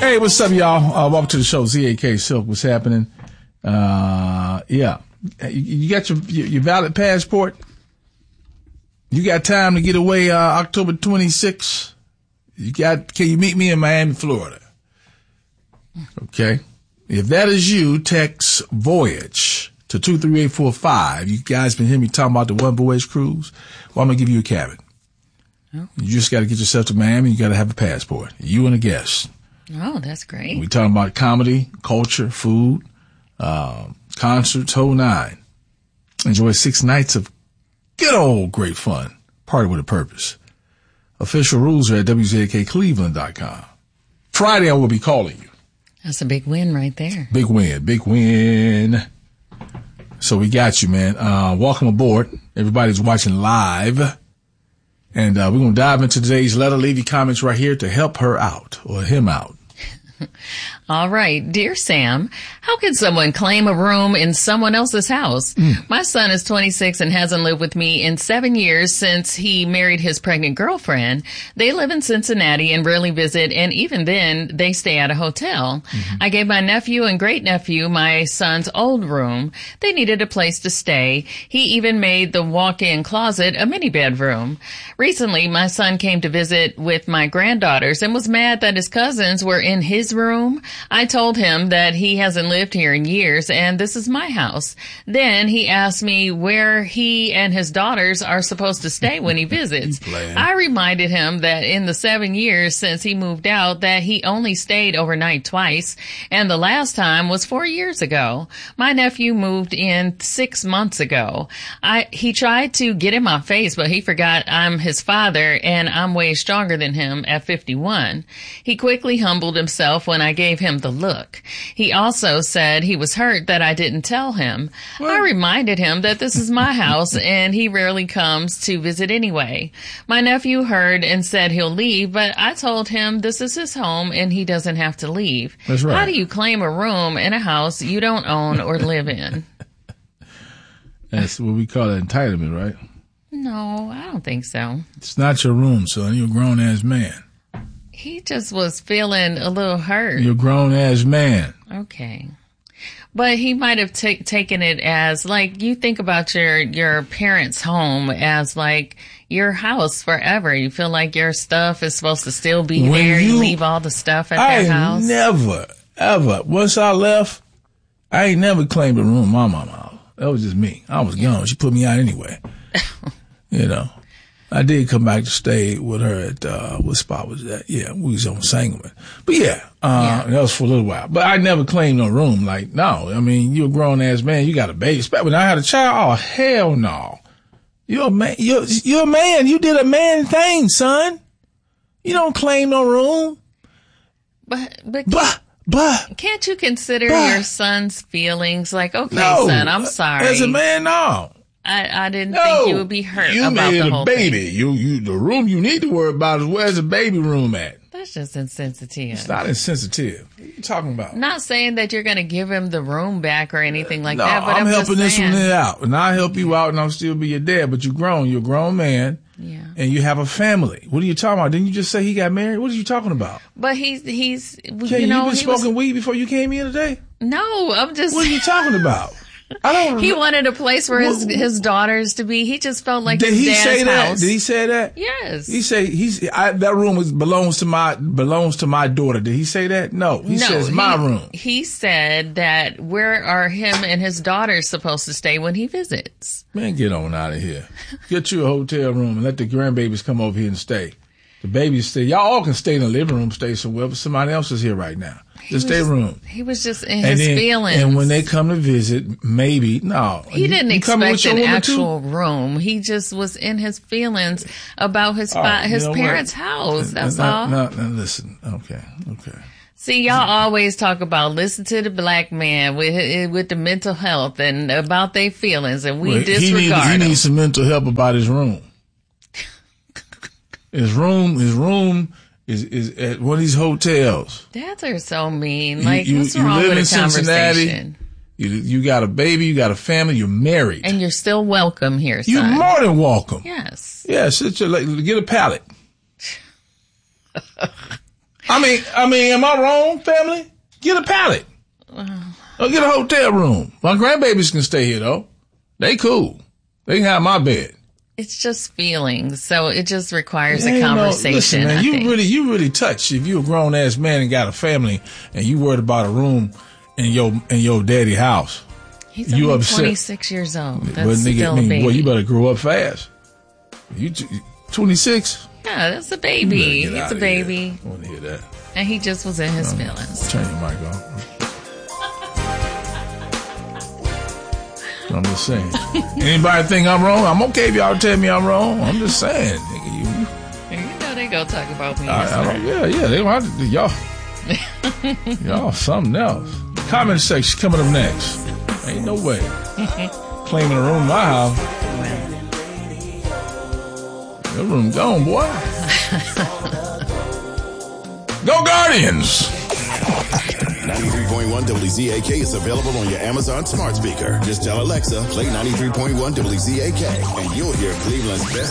Hey, what's up, y'all? Welcome to the show, ZAK Silk. What's happening? Yeah. You got your valid passport? You got time to get away October 26th? Can you meet me in Miami, Florida? Okay. If that is you, text Voyage to 23845. You guys been hearing me talking about the One Voyage cruise? Well, I'm going to give you a cabin. Oh. You just got to get yourself to Miami. You got to have a passport. You and a guest. Oh, that's great. We talking about comedy, culture, food, concerts, whole nine. Enjoy 6 nights of good old great fun. Party with a purpose. Official rules are at WZAKCleveland.com. Friday, I will be calling you. That's a big win right there. Big win, big win. So we got you, man. Welcome aboard. Everybody's watching live. And we're going to dive into today's letter. Leave your comments right here to help her out or him out. All right. Dear Sam, how can someone claim a room in someone else's house? My son is 26 and hasn't lived with me in 7 years since he married his pregnant girlfriend. They live in Cincinnati and rarely visit, and even then, they stay at a hotel. I gave my nephew and great-nephew my son's old room. They needed a place to stay. He even made the walk-in closet a mini bedroom. Recently, my son came to visit with my granddaughters and was mad that his cousins were in his room. I told him that he hasn't lived here in years and this is my house. Then he asked me where he and his daughters are supposed to stay when he visits. I reminded him that in the 7 years since he moved out that he only stayed overnight twice, and the last time was 4 years ago. My nephew moved in 6 months ago. He tried to get in my face, but he forgot I'm his father and I'm way stronger than him at 51. He quickly humbled himself when I gave him the look. He also said he was hurt that I didn't tell him. What? I reminded him that this is my house and he rarely comes to visit anyway. My nephew heard and said he'll leave, but I told him this is his home and he doesn't have to leave. That's right. How do you claim a room in a house you don't own or live in? That's what we call entitlement, right? No, I don't think so. It's not your room, son. You're a grown-ass man. He just was feeling a little hurt. You're a grown-ass man. Okay. But he might have taken it as, like, you think about your parents' home as, like, your house forever. You feel like your stuff is supposed to still be there. You leave all the stuff at that house. Never, ever. Once I left, I ain't never claimed a room in my mama's house. That was just me. I was gone. She put me out anyway. You know. I did come back to stay with her at, what spot was that? Yeah, we was on Sangamon. But yeah, that was for a little while. But I never claimed no room. Like, no, I mean, you're a grown ass man. You got a baby. When I had a child, oh, hell no. You're a man. You're a man. You did a man thing, son. You don't claim no room. But can't you consider your son's feelings? Like, okay, no, son, I'm sorry. As a man, no. I didn't think you would be hurt about the whole baby. thing. You the room you need to worry about is where's the baby room at? That's just insensitive. It's not insensitive. What are you talking about? Not saying that you're going to give him the room back or anything like that, but I'm helping just this one out. And I'll help you out and I'll still be your dad. But you're a grown man. Yeah. And you have a family. What are you talking about? Didn't you just say he got married? What are you talking about? But he's you been smoking weed before you came here today? No, I'm just. What are you talking about? He wanted a place for his daughters to be. He just felt like his dad's house. Did he say that? Yes. He say that room belongs to my daughter. Did he say that? No. He says my room. He said that where are him and his daughters supposed to stay when he visits? Man, get on out of here. Get you a hotel room and let the grandbabies come over here and stay. The babies stay. Y'all all can stay in the living room, stay somewhere, but somebody else is here right now. Just stay room. He was just in his feelings. And when they come to visit, maybe, no. He didn't expect an actual room. He just was in his feelings about his parents' house. That's all. No, listen. Okay. See, y'all always talk about listen to the black man with the mental health and about their feelings, and we disregard He needs some mental help about his room. His room is at one of these hotels. Dads are so mean. Like, what's wrong with a conversation? You got a baby, you got a family, you're married. And you're still welcome here, son. You're more than welcome. Yes. Yes, get a pallet. I mean, am I wrong, family? Get a pallet. Or get a hotel room. My grandbabies can stay here, though. They cool. They can have my bed. It's just feelings, so it just requires a conversation. Listen, man, you really touched. If you're a grown ass man and got a family, and you worried about a room in your daddy house, he's only upset. 26 years old. That's still a baby. Well, you better grow up fast. You 26? Yeah, that's a baby. It's a baby. I want to hear that. And he just was in his feelings. Turn your mic off. I'm just saying. Anybody think I'm wrong? I'm okay if y'all tell me I'm wrong. I'm just saying. You know they gonna talk about me. Yeah. They want y'all. Y'all something else. Comment section coming up next. Ain't no way. Claiming a room in my house. Your room gone, boy. Go Guardians! 93.1 WZAK is available on your Amazon smart speaker. Just tell Alexa, play 93.1 WZAK, and you'll hear Cleveland's best